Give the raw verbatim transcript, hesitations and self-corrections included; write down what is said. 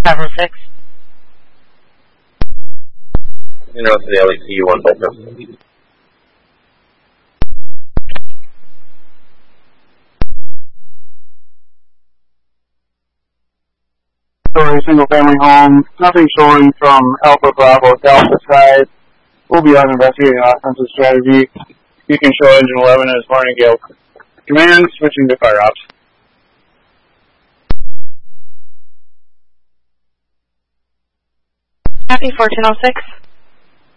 five oh six. You know, to the L E C one Delta. Story, single family home, nothing showing from Alpha Bravo Delta side. We'll be on investigating offensive strategy. You can show engine eleven as Martingale. Command, switching to fire ops. Copy fourteen oh six.